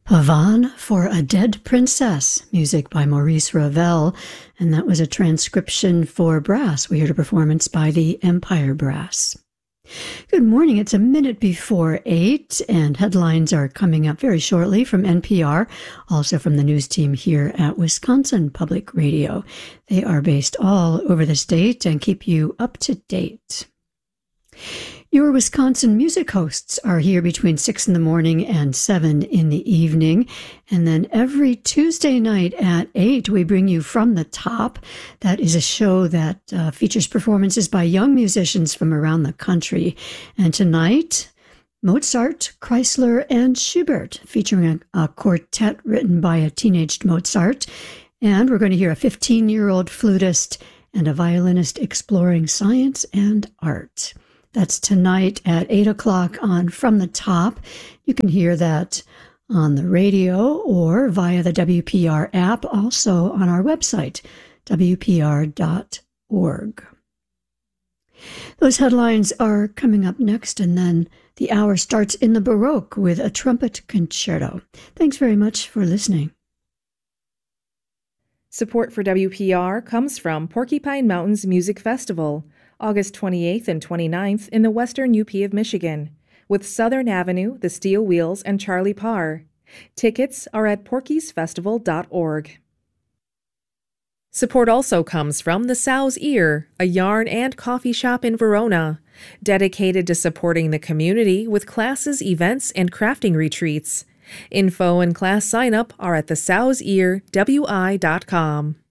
Pavane for a Dead Princess, music by Maurice Ravel, and that was a transcription for brass. We heard a performance by the Empire Brass. Good morning. It's a minute before 8, and headlines are coming up very shortly from NPR, also from the news team here at Wisconsin Public Radio. They are based all over the state and keep you up to date. Your Wisconsin music hosts are here between 6 in the morning and 7 in the evening. And then every Tuesday night at 8, we bring you From the Top. That is a show that features performances by young musicians from around the country. And tonight, Mozart, Chrysler, and Schubert, featuring a quartet written by a teenaged Mozart. And we're going to hear a 15-year-old flutist and a violinist exploring science and art. That's tonight at 8 o'clock on From the Top. You can hear that on the radio or via the WPR app, also on our website, WPR.org. Those headlines are coming up next, and then the hour starts in the Baroque with a trumpet concerto. Thanks very much for listening. Support for WPR comes from Porcupine Mountains Music Festival, August 28th and 29th in the western UP of Michigan, with Southern Avenue, the Steel Wheels, and Charlie Parr. Tickets are at porkiesfestival.org. Support also comes from the Sow's Ear, a yarn and coffee shop in Verona, dedicated to supporting the community with classes, events, and crafting retreats. Info and class sign-up are at thesowsearwi.com.